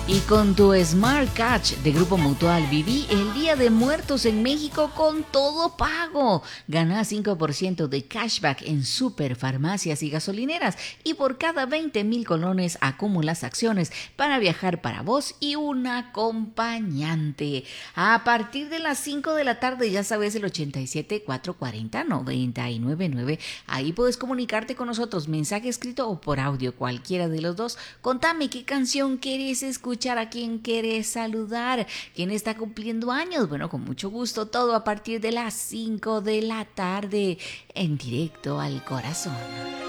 Y con tu Smart Catch de Grupo Mutual viví el Día de Muertos en México con todo pago. Gana 5% de cashback en superfarmacias y gasolineras y por cada 20,000 colones acumulas acciones para viajar para vos y un acompañante. A partir de las 5 de la tarde, ya sabes, el 87 440 999. Ahí puedes comunicarte con nosotros, mensaje escrito o por audio, cualquiera de los dos. Contame qué canción querés escuchar, a quién querés saludar, quién está cumpliendo años. Bueno, con mucho gusto, todo a partir de las 5 de la tarde, en directo al corazón.